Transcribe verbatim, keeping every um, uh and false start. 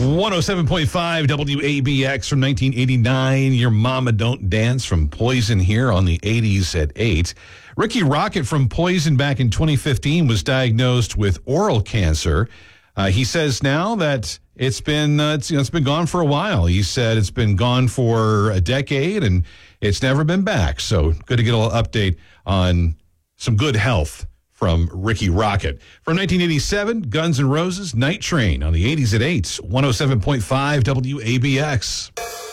one oh seven point five W A B X from nineteen eighty-nine. Your Mama Don't Dance from Poison here on the eighties at eight. Ricky Rocket from Poison back in twenty fifteen was diagnosed with oral cancer. Uh, he says now that it's been uh, it's, you know, it's been gone for a while. He said it's been gone for a decade and it's never been back. So good to get a little update on some good health from Ricky Rocket. From nineteen eighty-seven, Guns N' Roses, Night Train on the eighties at eight, one oh seven point five W A B X.